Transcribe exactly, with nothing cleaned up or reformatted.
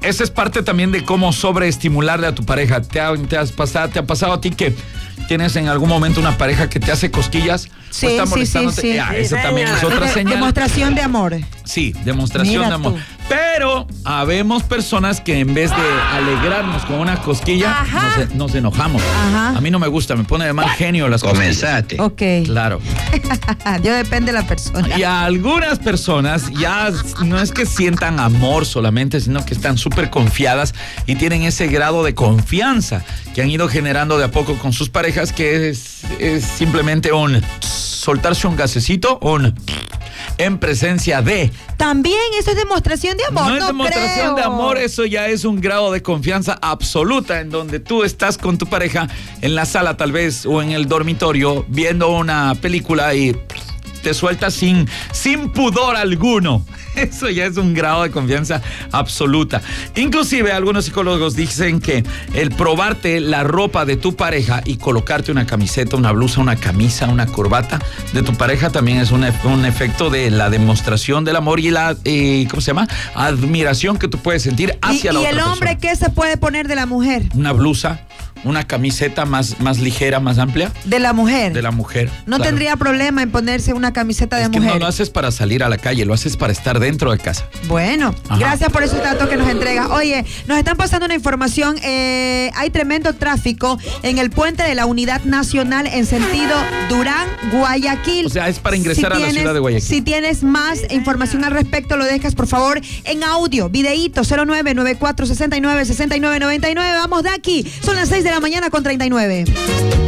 esa es parte también de cómo sobreestimularle a tu pareja. ¿Te ha, te has pasado, te ha pasado a ti que tienes en algún momento una pareja que te hace cosquillas? Sí, o está sí, molestándote? sí, sí. Ya, esa también es otra De- señal. Demostración de amor. Sí, demostración Mira de amor. tú. Pero habemos personas que en vez de alegrarnos con una cosquilla, nos, nos enojamos. Ajá. A mí no me gusta, me pone de mal genio las cosquillas. Comenzate. Ok. Claro. Yo depende de la persona. Y a algunas personas ya no es que sientan amor solamente, sino que están súper confiadas y tienen ese grado de confianza que han ido generando de a poco con sus parejas, que es, es simplemente un soltarse un gasecito, un en presencia de. También eso es demostración de amor. No No, es demostración creo. de amor, eso ya es un grado de confianza absoluta en donde tú estás con tu pareja en la sala tal vez o en el dormitorio viendo una película y te sueltas sin, sin pudor alguno. Eso ya es un grado de confianza absoluta. Inclusive algunos psicólogos dicen que el probarte la ropa de tu pareja y colocarte una camiseta, una blusa, una camisa, una corbata de tu pareja también es un, un efecto de la demostración del amor y la, eh, ¿cómo se llama? Admiración que tú puedes sentir hacia ¿Y, la y otra el hombre persona. qué se puede poner de la mujer? Una blusa, una camiseta más, más ligera, más amplia De la mujer. de la mujer. No claro. tendría problema en ponerse una camiseta de Es que mujer. no lo haces para salir a la calle, lo haces para estar dentro de casa. Bueno, Ajá. gracias por ese dato que nos entrega. Oye, nos están pasando una información. Eh, hay tremendo tráfico en el puente de la Unidad Nacional en sentido Durán-Guayaquil. O sea, es para ingresar a la ciudad de Guayaquil. Si tienes más información al respecto, lo dejas por favor en audio, videíto cero nueve nueve cuatro seis nueve seis nueve nueve nueve. Vamos de aquí. Son las seis de la mañana con treinta y nueve.